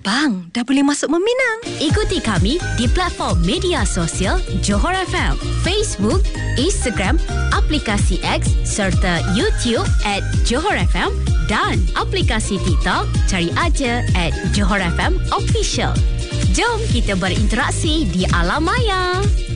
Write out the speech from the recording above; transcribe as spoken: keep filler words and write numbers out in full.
Abang, dah boleh masuk meminang. Ikuti kami di platform media sosial Johor F M, Facebook, Instagram, aplikasi X serta YouTube at Johor F M dan aplikasi TikTok, cari aja at Johor F M Official. Jom kita berinteraksi di alam maya.